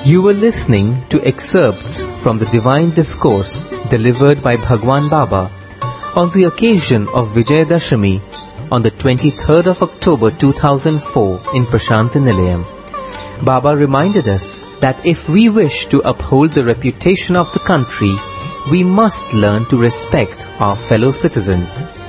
You were listening to excerpts from the Divine Discourse delivered by Bhagwan Baba on the occasion of Vijayadashami on the 23rd of October 2004 in Prasanthi Nilayam. Baba reminded us that if we wish to uphold the reputation of the country, we must learn to respect our fellow citizens.